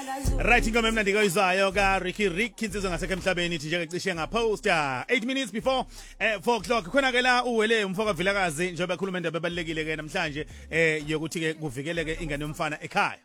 Right ingoma emnandi koyizayo ka Ricky Rick insizwe ngasekhe emhlabeni ithi nje cishe ngaposta 8 minutes before 4 o'clock khona ke la uwele umfoka Vilakazi njengoba ekhuluma indaba ebalekile ke namhlanje yokuthi ke kuvikeleke ingane yomfana ekhaya.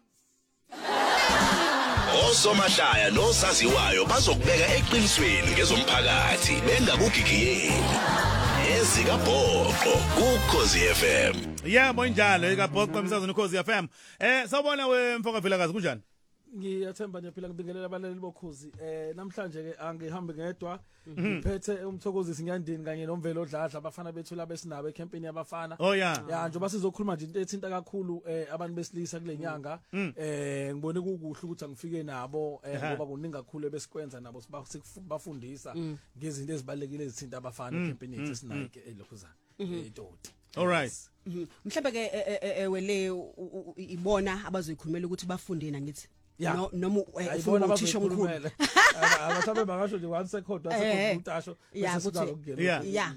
Osomahlaya nosaziwayo bazokubeka eqinisweni ngezomphakathi bengakugigiyeli. Ezika Bhoqo kuKhosi FM. Yebo njalo eka Bhoqo emsazweni uKhosi FM. Sawubona wemfoka Vilakazi kunjani? Ngiyathemba nje phela ngibingelela abalali bokhozi namhlanje ke angihambe ngedwa ngiphethe umthokozisi Nyandini kanye nomvelo Dladla abafana bethu laba esinabo ecampaign yabafana njengoba sizokhuluma nje into ethinta kakhulu abantu besilisa kule nyanga ngibone kukuhle ukuthi angifike nabo ngoba kuningi kakhulu ebesikwenza nabo bafundisa ngezinto ezibalekile ezithinta abafana ecampaign yethu esinayo ke elokhuzana etoti. All right. Mhlawumbe ke wele ibona abazoyikhulumela ukuthi bafunde ngithi noma ayibona uthisha omkhulu abathabe bakasho nje one second wasekhuthaasho bese yeah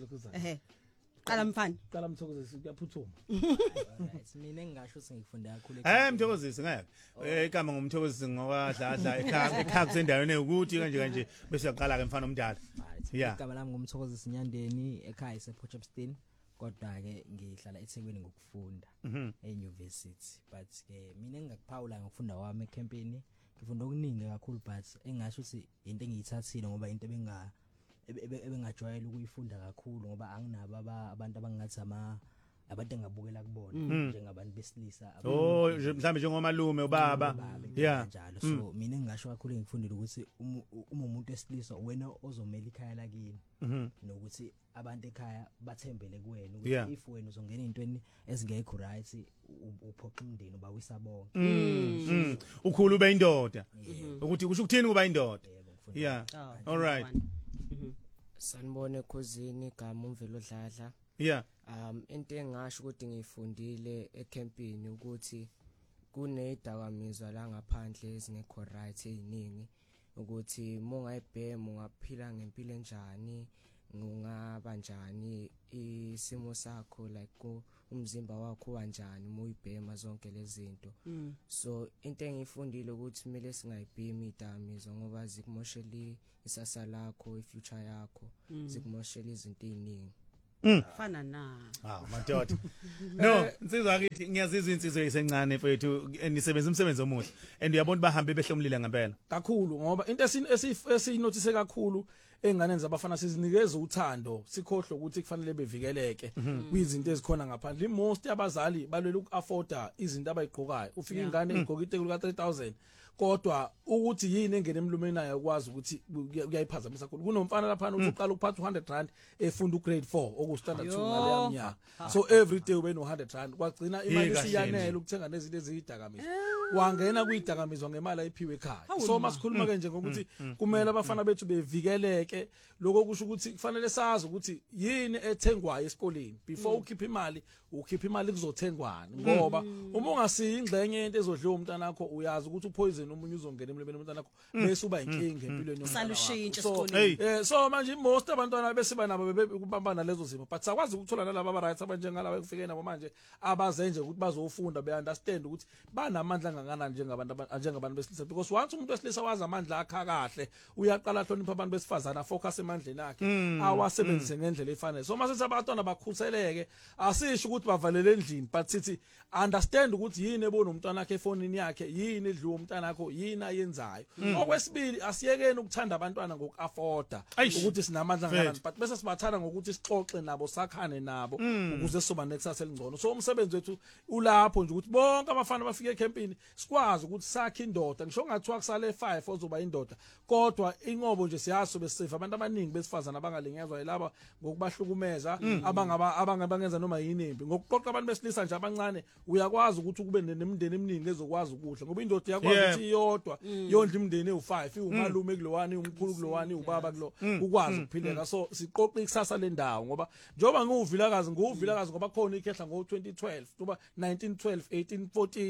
qala mfana qala mthokozisi kuyaphuthuma right mina engasho sengifunda kakhulu mthokozisi ngeke igama ngumthokozisi ngoba Dladla ekhaya kusendaweni ukuthi kanje bese uyaqala ke mfana omdala igama lami ngumthokozisi Nyandeni ekhaya ePortchefstroom kodwa ke ngihlala eThekwini ngokufunda euniversity but ke mina engakuphawula ngokufunda kwami ecampaign ngifunda okuningi kakhulu but engasho ukuthi into engiyithathile ngoba into ebengajwayele ukuyifunda kakhulu ngoba anginabo abantu abangathi abantu engabukela kubona njengabantu besilisa mhlambe njengomalume ubaba njalo so mina engasho kakhulu ngifundile ukuthi uma umuntu esilisa wena ozomela ikhaya lakini nokuthi abantu ekhaya bathembele kuwena ukuthi if wena uzongena intweni ezingekho right uphoqa umndeni uba wisabonke ukhulu ube indoda ukuthi kusho ukuthini kuba indoda all right sanibone ekhosini igama umvelo Dladla into engasho ukuthi ngifundile ecampaign ukuthi kunedakamizwa la ngaphandle ezingekho right eziningi ukuthi mongayibhema ungaphila ngempilo enjani ngungaba njani isimo sakho like umzimba wakho kanjani moyibhema zonke lezi zinto so into engifundile ukuthi kumele singayibhemi idakamizwa ngoba zikumoshela isasa lakho ifuture yakho zikumoshela izinto eziningi fana na madoda no insizwa akithi ngiyazizwa insizwe esencane mfethu nisebenza umsebenzi omuhle and uyabona bahambe behlomlile ngempela kakhulu ngoba into esinothise kakhulu enganenza abafana sizinikeza uthando sikhohle ukuthi kufanele bevikeleke kwizinto ezikhona ngaphandle most abazali balwela ukuafforda izinto abayigqokayo ufika ingane igqoka iteki lika 3000 kodwa ukuthi yini engene emlumeni nayo ukwazi ukuthi kuyayiphazamisa kakhulu kunomfana lapha uqala ukuphatha 100 rand efunda ugrade 4 okustandard 2 ngale yamnyaka so every day ube no 100 rand kwagcina imali siyanele ukuthenga nezinto eziyidakamizwa wangena kuyidakamizwa ngemali ayiphiwe ekhaya so masikhuluma ke nje ngokuthi kumele abafana bethu bevikeleke lokho kusho ukuthi kufanele sazi ukuthi yini ethengwayo esikoleni before ukhipha imali kuzothengwana ngoba uma ungasiyi ingxenye into ezodliwa umntana wakho uyazi ukuthi upoison omunye uzongena emlebeni umntana wakho bese uba inkinga empilweni yomntana wakho so manje most abantwana bese banabo bebambana lezo zimo but sakwazi ukuthola nalabo abarights abanjengalabo ekufike nabo manje abazenje ukuthi bazofunda be understand ukuthi banamandla kangakanani njengabantu besilisa because once umuntu wesilisa wazi amandla akha kahle uyaqala ahlonipha abantu besifazana focus emandleni akhe awasebenzise ngendlela efanele so mase sabantwana bakhuseleke asisho ukuthi bavalele endlini but sithi understand ukuthi yini ebona umntwana wakhe efonini yakhe yini edliwa umntwana wakho yini ayenzayo okwesibili asiyekeni ukuthanda abantwana ngokuafforda ukuthi sinamandla kangakanani but bese sibathanda ngokuthi sixoxe nabo sakhane nabo ukuze soba nekusasa elingcono so umsebenzi wethu ulapho nje ukuthi bonke abafana bafike ecampaign sikwazi ukuthi sakhe indoda ngisho ngathiwa kusale 5 ozoba indoda kodwa inqobo nje siyaso besifa abantu abaningi besifazana abangalingezwa yilaba ngokubahlukumeza abangabangenza noma yini impi ngokuqoqa abantu besilisa nje abancane uyakwazi ukuthi kube nemindeni eminingi ezokwazi ukudla ngoba indoda yakwazi ukuthi iyodwa yondla imindeni ewu5 iwumalume kulowani umkhulu kulowani ubaba kulo ukwazi ukuphileka so siqoqa ikusasa lendawo ngoba njoba nguvilakazi ngoba khona ikhehla ngo2012 kuba 1912 1814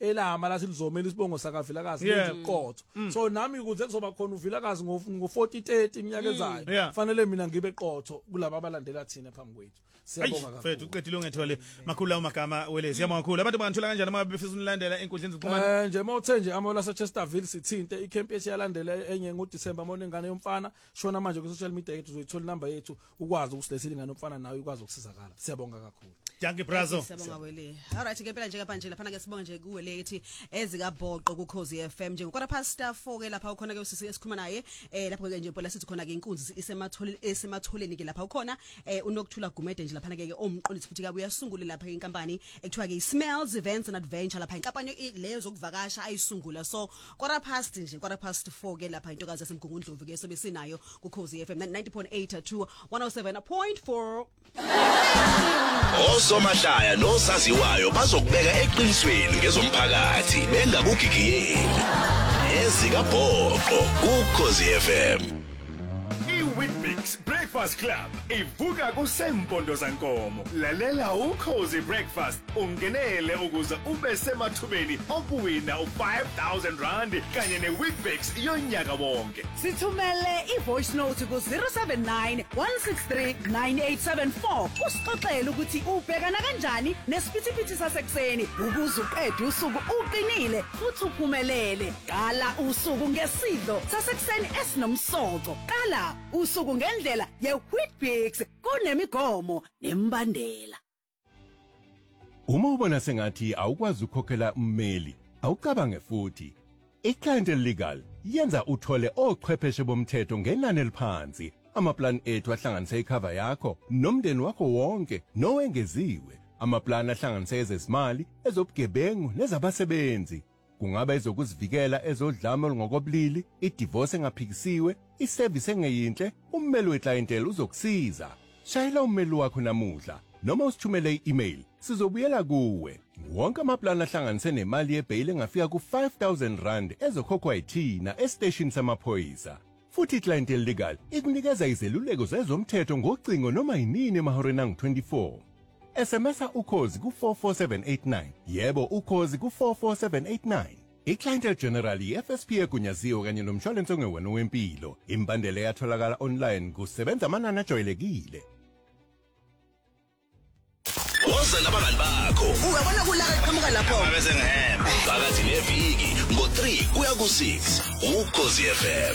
elama lathi lizomela isibongo sakaVilakazi leziqotho so nami ukuze kuzoba khona uVilakazi ngo 40-30 iminyaka ezayo kufanele mina ngibe qotho kulabo abalandela thina phambi kwethu siyabonga kakhulu mfethu uqedile ungethole makhulu amagama wele siyabonga kakhulu abantu bangathola kanjani uma befisa unilandela enkundleni zokuxhumana nje mawuthe nje amola saChesterville sithinte iCamp esiyalandela enye ngoDisemba mona ingane yomfana shona manje ku social media yethu uzoyithola number yethu ukwazi ukusilethela ingane yomfana nawe ukwazi ukusizakala siyabonga kakhulu Danke Brazo. Siyabonga wele. Alright ke phela nje kapha nje lapha ke sibonga nje kuwele ethi ezikabhoqo ku Khosi FM nje ngokora past 4 ke lapha ukhona ke esikhuluma naye lapho ke nje phela sithi khona ke inkunzi esematholeni ke lapha ukhona uNokuthula Gumede nje lapha ke omqondisi futhi kabuya sungule lapha ke inkampani ekuthiwa ke Smells Events and Adventure lapha inkampani lezo zokuvakasha ayisungula so kwara past 4 ke lapha intokazi yasemgungundlovu ke sobe sinayo ku Khosi FM 90.8 to 107.4 Osomashaya nosaziwayo bazokubeka eqinisweni ngezomphakathi bengakugigiyeli ezikabhoqo kuKhosi FM. iWheatBix Breakfast Club ivuka kusempondo zankomo lalela uKhosi Breakfast ungenele ukuze ube semathubeni okuwina u5000 rand kanye neWheatBix yonyaka wonke sithumele ivoice note ku 079 163 9874 usixoxele ukuthi ubhekana kanjani nesiphithiphithi sasekuseni ukuze uqede usuku uqinile futhi uphumelele qala usuku ngesidlo sasekuseni esinomsoco qala usuku ngendlela yeWheatBix kunemigomo nembandela Uma ubona sengathi awukwazi ukukhokhela ummeli awucabange futhi iClientele Legal yenza uthole ochwepheshe bomthetho ngenani eliphansi amaplan ethu ahlanganise icover yakho nomndeni wakho wonke nowengeziwe amaplan ahlanganise ezezimali ezobugebengu nezabasebenzi kungaba ezokuzivikela ezodlame olungokobulili idivorce engaphikisiwe iservice engeyinhle ummeli weClientele uzokusiza shayela ummeli wakho namuhla noma usithumele i-email sizobuyela kuwe wonke amaplan ahlanganise nemali yebail engafika ku5000 rand ezokhokhwa yithina estation samaphoyisa futhi iClientele Legal ikunikeza izeluleko zezomthetho ngocingo noma yinini emahoreni angu-24 SMS ukhozi ku44789 yebo ukhozi ku44789 iClientele General iFSP egunyaziwe kanye nomshwalense ongewena wempilo imbandela yatholakala online kusebenza amanani ajwayelekile Woza nabangani bakho ungabona kulaka iqhamuka lapho bese ngihemba phakathi neviki ngo3 kuya ku6 uKhosi FM.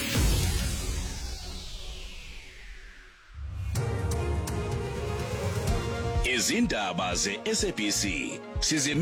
Izindaba zeSABC